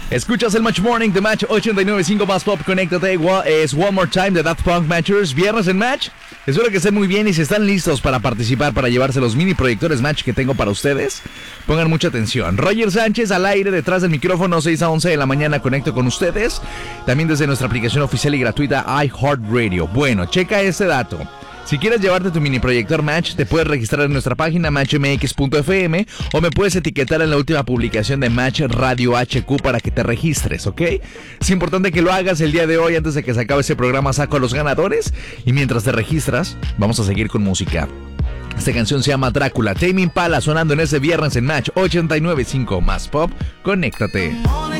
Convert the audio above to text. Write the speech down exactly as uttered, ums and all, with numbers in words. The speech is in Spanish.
Escuchas el Match Morning de Match ochenta y nueve punto cinco más Pop. Conéctate, es One More Time de Daft Punk Matchers. Viernes en Match. Espero que estén muy bien y si están listos para participar, para llevarse los mini proyectores Match que tengo para ustedes, pongan mucha atención. Roger Sánchez al aire detrás del micrófono, seis a once de la mañana conecto con ustedes. También desde nuestra aplicación oficial y gratuita iHeartRadio. Bueno, checa este dato. Si quieres llevarte tu mini proyector Match, te puedes registrar en nuestra página match m x punto f m o me puedes etiquetar en la última publicación de Match Radio H Q para que te registres, ¿ok? Es importante que lo hagas el día de hoy. Antes de que se acabe ese programa saco a los ganadores y mientras te registras vamos a seguir con música. Esta canción se llama Drácula, Tame Impala, sonando en ese viernes en Match ochenta y nueve punto cinco más Pop. Conéctate.